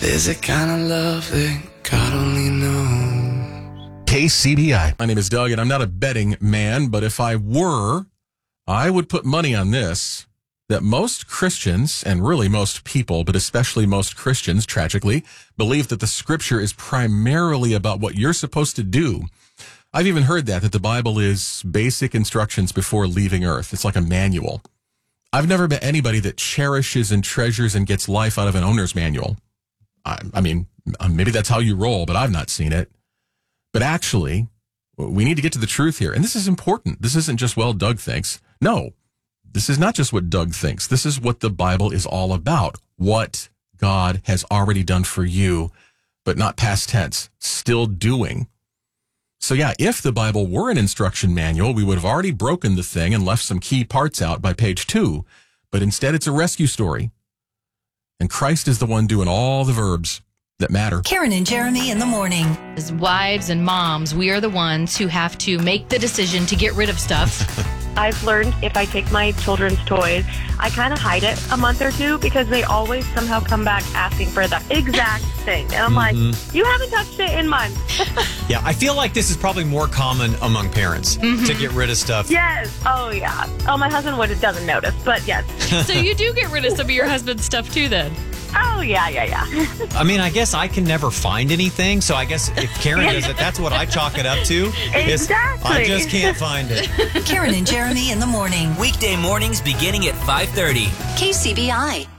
There's a kind of love that God only knows. KCBI. My name is Doug, and I'm not a betting man, but if I were, I would put money on this, that most Christians, and really most people, but especially most Christians, tragically, believe that the scripture is primarily about what you're supposed to do. I've even heard that the Bible is basic instructions before leaving Earth. It's like a manual. I've never met anybody that cherishes and treasures and gets life out of an owner's manual. I mean, maybe that's how you roll, but I've not seen it. But actually, we need to get to the truth here. And this is important. This isn't just, well, Doug thinks. No, this is not just what Doug thinks. This is what the Bible is all about. What God has already done for you, but not past tense, still doing. So yeah, if the Bible were an instruction manual, we would have already broken the thing and left some key parts out by page 2. But instead, it's a rescue story. And Christ is the one doing all the verbs that matter. Karen and Jeremy in the morning. As wives and moms, we are the ones who have to make the decision to get rid of stuff. I've learned if I take my children's toys, I kind of hide it a month or two because they always somehow come back asking for the exact thing. And I'm like, you haven't touched it in months. Yeah, I feel like this is probably more common among parents to get rid of stuff. Yes. Oh, yeah. Oh, my husband doesn't notice, but yes. So you do get rid of some of your husband's stuff too then? Oh, yeah. I mean, I guess I can never find anything, so I guess if Karen does it, that's what I chalk it up to. Exactly. I just can't find it. Karen and Jeremy in the morning. Weekday mornings beginning at 5:30. KCBI.